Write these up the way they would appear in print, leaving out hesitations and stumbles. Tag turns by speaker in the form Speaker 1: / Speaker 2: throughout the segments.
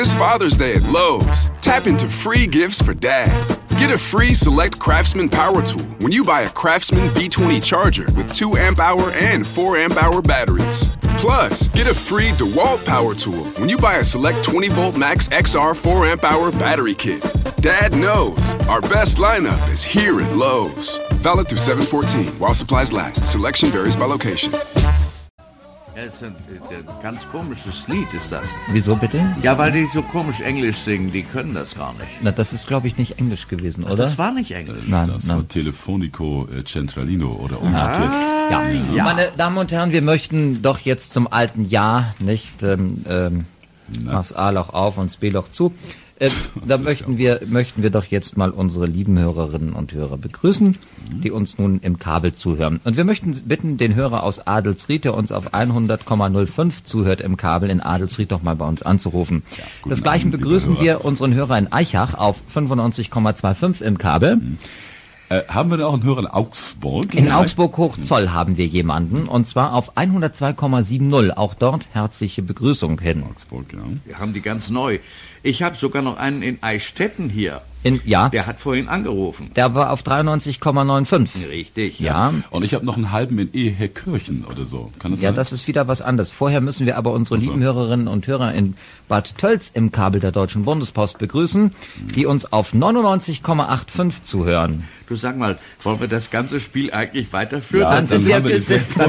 Speaker 1: It's Father's Day at Lowe's. Tap into free gifts for dad. Get a free Select Craftsman power tool when you buy a Craftsman B20 charger with 2 amp-hour and 4 amp-hour batteries. Plus, get a free DeWalt power tool when you buy a Select 20-volt Max XR 4 amp-hour battery kit. Dad knows our best lineup is here at Lowe's. Valid through 7/14 while supplies last. Selection varies by location.
Speaker 2: Ja, das ist ein ganz komisches Lied, ist das.
Speaker 3: Wieso bitte?
Speaker 2: Ja, weil die so komisch Englisch singen, die können das gar nicht.
Speaker 3: Na, das ist, glaube ich, nicht Englisch gewesen, oder?
Speaker 2: Das war nicht Englisch.
Speaker 3: Nein,
Speaker 4: Das
Speaker 3: nein.
Speaker 4: war Telefonico Centralino oder umgekehrt.
Speaker 3: Ja. Meine Damen und Herren, wir möchten doch jetzt zum alten Jahr, nicht? Mach's A-Loch auf und das B-Loch zu. Da möchten wir doch jetzt mal unsere lieben Hörerinnen und Hörer begrüßen, die uns nun im Kabel zuhören. Und wir möchten bitten, den Hörer aus Adelsried, der uns auf 100,05 zuhört im Kabel in Adelsried, doch mal bei uns anzurufen. Desgleichen
Speaker 4: Abend,
Speaker 3: begrüßen
Speaker 4: liebe
Speaker 3: wir unseren Hörer in Eichach auf 95,25 im Kabel.
Speaker 4: Haben wir da auch einen Hörer in Augsburg?
Speaker 3: In Augsburg-Hochzoll haben wir jemanden, und zwar auf 102,70. Auch dort herzliche Begrüßung hin.
Speaker 4: Augsburg, ja.
Speaker 2: Wir haben die ganz neu. Ich habe sogar noch einen in Eichstätten hier.
Speaker 3: Ja,
Speaker 2: Der hat vorhin angerufen.
Speaker 3: der war auf 93,95.
Speaker 2: Richtig.
Speaker 3: Ja.
Speaker 4: Und ich habe noch einen halben in Ehekirchen oder so. Kann das
Speaker 3: Ja,
Speaker 4: sein?
Speaker 3: das ist wieder was anderes. Vorher müssen wir aber unsere
Speaker 4: Ach so.
Speaker 3: lieben Hörerinnen und Hörer in Bad Tölz im Kabel der Deutschen Bundespost begrüßen, die uns auf 99,85 zuhören.
Speaker 2: Du sag mal, wollen wir das ganze Spiel eigentlich weiterführen?
Speaker 4: Ja,
Speaker 3: Dann sind wir-
Speaker 4: haben wir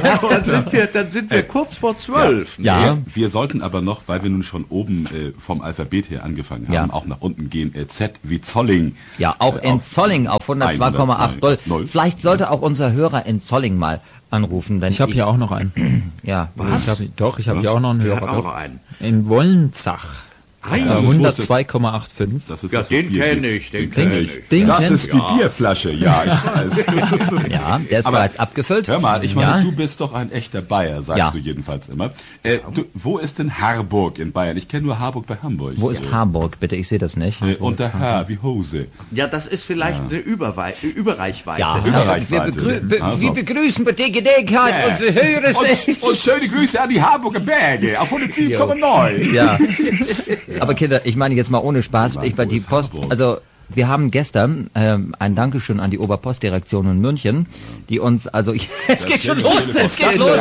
Speaker 2: Dann sind wir kurz vor 12.
Speaker 3: Ja.
Speaker 4: Wir sollten aber noch, weil wir nun schon oben vom Alphabet her angefangen haben,
Speaker 3: Ja.
Speaker 4: auch nach unten gehen. Z wie Zolling.
Speaker 3: Ja, auch in
Speaker 4: auf
Speaker 3: Zolling auf 102,80. Vielleicht sollte auch unser Hörer in Zolling mal anrufen. Denn
Speaker 5: Ich habe hier auch noch einen.
Speaker 3: Ja,
Speaker 5: Ich habe hier auch noch einen
Speaker 2: Der
Speaker 5: Hörer.
Speaker 2: hat auch noch einen.
Speaker 5: In Wollenzach.
Speaker 2: Ah, ja.
Speaker 4: Das ist, wo ist das?
Speaker 5: 102,85.
Speaker 4: Das ist
Speaker 2: Ja,
Speaker 4: das
Speaker 2: den
Speaker 4: Bier
Speaker 2: kenne
Speaker 4: gibt.
Speaker 2: ich, den
Speaker 4: kenn
Speaker 2: kenne ich.
Speaker 3: Den
Speaker 4: Das
Speaker 3: kenn-
Speaker 4: ist die Bierflasche, ja, ich weiß.
Speaker 3: ja, der ist
Speaker 4: Aber
Speaker 3: bereits abgefüllt.
Speaker 4: Hör mal, ich meine,
Speaker 3: Ja.
Speaker 4: du bist doch ein echter Bayer, sagst
Speaker 3: Ja.
Speaker 4: du jedenfalls immer. Wo ist denn Harburg in Bayern? Ich kenne nur Harburg bei Hamburg.
Speaker 3: Wo ist Harburg, bitte? Ich sehe das nicht.
Speaker 4: Und der H wie Hose.
Speaker 2: Ja, das ist vielleicht eine Überreichweite.
Speaker 3: Ja,
Speaker 4: Überreichweite.
Speaker 3: wir
Speaker 4: Also.
Speaker 3: begrüßen bei der Gelegenheit
Speaker 4: Ja.
Speaker 3: unsere Hörer.
Speaker 4: Und schöne Grüße an die Harburger Berge auf 107,9.
Speaker 3: Ja, aber Kinder, ich meine jetzt mal ohne Spaß,
Speaker 4: Wo
Speaker 3: ich war die
Speaker 4: ist
Speaker 3: Post,
Speaker 4: Harburg?
Speaker 3: also wir haben gestern ein Dankeschön an die Oberpostdirektion in München, die uns, also es geht schon los, es geht los,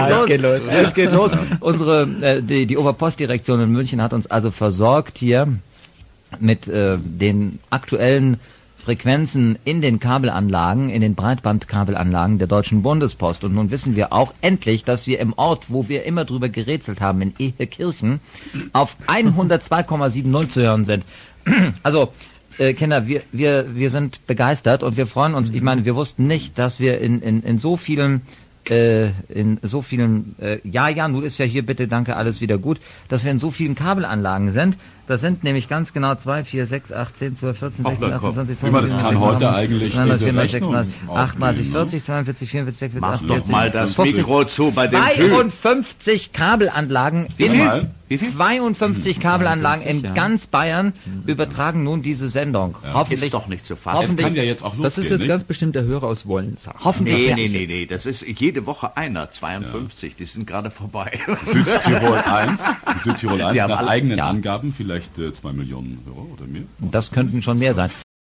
Speaker 3: es geht los. Die Oberpostdirektion in München hat uns also versorgt hier mit den aktuellen Frequenzen in den Kabelanlagen, in den Breitbandkabelanlagen der Deutschen Bundespost. Und nun wissen wir auch endlich, dass wir im Ort, wo wir immer drüber gerätselt haben, in Ehekirchen, auf 102,70 zu hören sind. Also, Kinder, wir sind begeistert und wir freuen uns. Ich meine, wir wussten nicht, dass wir in so vielen nun ist ja hier bitte, danke, alles wieder gut, dass wir in so vielen Kabelanlagen sind. Das sind nämlich ganz genau 2, 4, 6, 8, 10, 12, 14, 16, 18, 20,
Speaker 4: Wie man das
Speaker 3: 22,
Speaker 4: kann heute eigentlich
Speaker 3: 39,
Speaker 4: diese
Speaker 3: 40,
Speaker 4: Rechnung
Speaker 3: 38,
Speaker 4: aufnehmen,
Speaker 3: 40, 42, 44, 46,
Speaker 2: Mach
Speaker 3: 48,
Speaker 2: doch mal das
Speaker 3: 50,
Speaker 2: Mikro zu bei dem Typ.
Speaker 3: 52 Kabelanlagen
Speaker 4: Mal.
Speaker 3: 52 Kabelanlagen in
Speaker 5: 52, ja.
Speaker 3: ganz Bayern übertragen nun diese Sendung. Hoffentlich
Speaker 2: Ist doch nicht zu fassen.
Speaker 4: Es
Speaker 3: Hoffentlich-
Speaker 4: kann ja jetzt auch losgehen.
Speaker 5: Das ist jetzt
Speaker 4: nicht?
Speaker 5: ganz bestimmt der Hörer aus Wollenzach.
Speaker 3: hoffentlich
Speaker 2: Nee. Das ist jede Woche einer. 52. Die sind gerade vorbei.
Speaker 4: Südtirol 1, Südtirol 1
Speaker 2: Die haben
Speaker 4: nach
Speaker 2: alle-
Speaker 4: eigenen Angaben vielleicht 2 Millionen Euro oder mehr.
Speaker 3: Das könnten schon mehr sein.